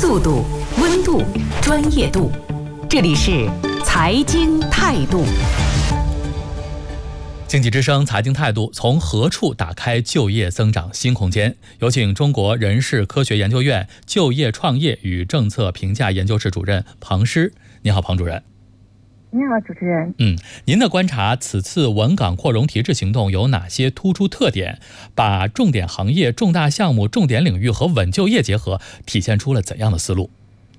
速度、温度、专业度。这里是财经态度。 经济之声财经态度，从何处打开就业增长新空间？有请中国人事科学研究院就业创业与政策评价研究室主任庞诗。你好，庞主任。 你好，主持人。 您的观察，此次稳岗扩容提质行动有哪些突出特点？把重点行业、重大项目、重点领域和稳就业结合，体现出了怎样的思路？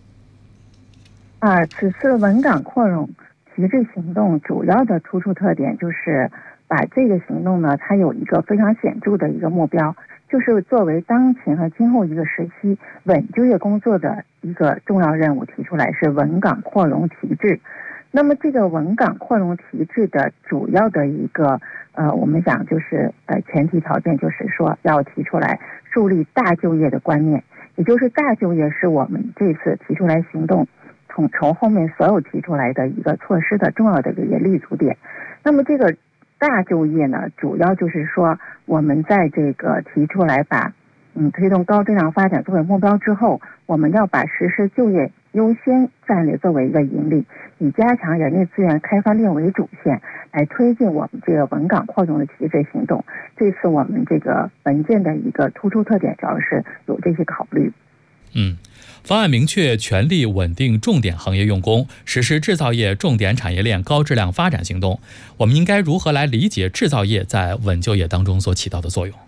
此次稳岗扩容提质行动主要的突出特点就是把这个行动呢，它有一个非常显著的一个目标，就是作为当前和今后一个时期稳就业工作的一个重要任务提出来，是稳岗扩容提质。那么这个稳岗扩容提质的主要的一个我们讲就是前提条件就是说要提出来树立大就业的观念，也就是大就业是我们这次提出来行动统筹后面所有提出来的一个措施的重要的一个立足点。那么这个大就业呢，主要就是说我们在这个提出来把推动高质量发展作为目标之后，我们要把实施就业优先战略作为一个引领，以加强人力资源开发链为主线，来推进我们这个稳岗扩容的提质行动。这次我们这个文件的一个突出特点主要是有这些考虑。 方案明确全力稳定重点行业用工，实施制造业重点产业链高质量发展行动。我们应该如何来理解制造业在稳就业当中所起到的作用？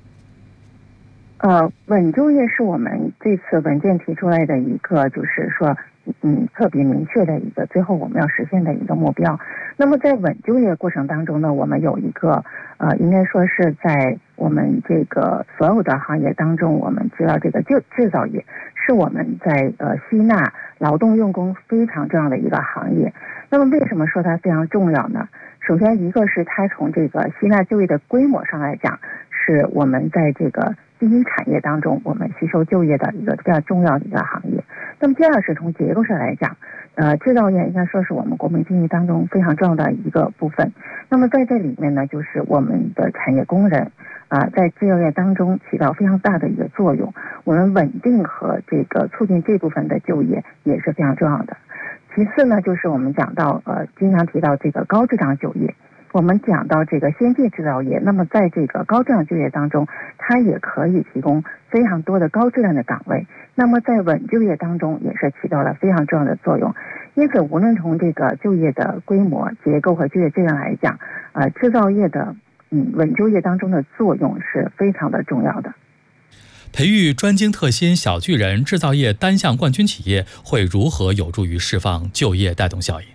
稳就业是我们这次文件提出来的一个，就是说特别明确的一个最后我们要实现的一个目标。那么在稳就业过程当中呢，我们有一个应该说是在我们这个所有的行业当中，我们知道这个制造业是我们在吸纳劳动用工非常重要的一个行业。那么为什么说它非常重要呢？首先一个是它从这个吸纳就业的规模上来讲，是我们在这个第一产业当中我们吸收就业的一个非常重要的一个行业。那么第二是从结构上来讲，制造业应该说是我们国民经济当中非常重要的一个部分。那么在这里面呢，就是我们的产业工人在制造业当中起到非常大的一个作用。我们稳定和这个促进这部分的就业也是非常重要的。其次呢，就是我们讲到经常提到这个高质量就业。我们讲到这个先进制造业，那么在这个高质量就业当中，它也可以提供非常多的高质量的岗位。那么在稳就业当中也是起到了非常重要的作用。因此无论从这个就业的规模、结构和就业质量来讲，制造业的稳就业当中的作用是非常的重要的。 培育专精特新小巨人制造业单项冠军企业会如何有助于释放就业带动效应？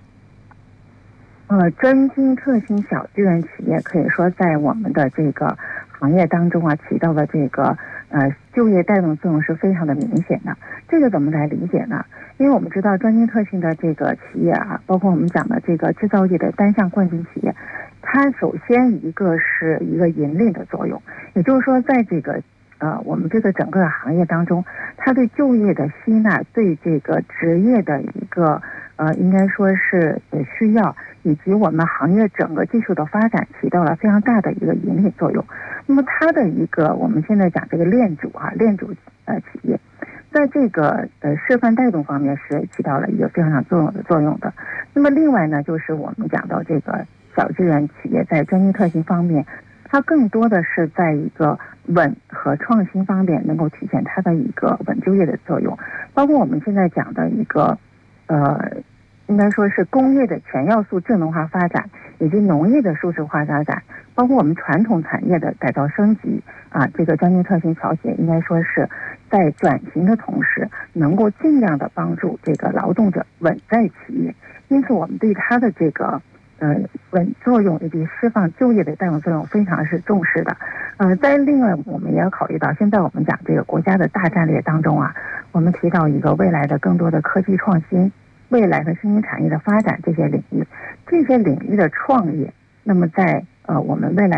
专精特新小巨人企业可以说在我们的这个行业当中起到了这个就业带动作用是非常的明显的。这个怎么来理解呢？因为我们知道专精特新的这个企业包括我们讲的这个制造业的单项冠军企业，它首先一个是一个引领的作用，也就是说在这个我们这个整个行业当中，它对就业的吸纳，对这个职业的一个应该说是需要，以及我们行业整个技术的发展起到了非常大的一个引领作用。那么它的一个我们现在讲这个链主企业，在这个示范带动方面是起到了一个非常重要的作用的。那么另外呢，就是我们讲到这个小巨人企业在专精特新方面，它更多的是在一个稳和创新方面能够体现它的一个稳就业的作用。包括我们现在讲的一个应该说是工业的全要素智能化发展，以及农业的数字化发展，包括我们传统产业的改造升级这个专精特新小企业应该说是在转型的同时，能够尽量的帮助这个劳动者稳在企业。因此我们对它的这个稳作用以及释放就业的带动作用非常是重视的。在另外我们也要考虑到，现在我们讲这个国家的大战略当中我们提到一个未来的更多的科技创新，未来的新兴产业的发展，这些领域的创业，那么在我们未来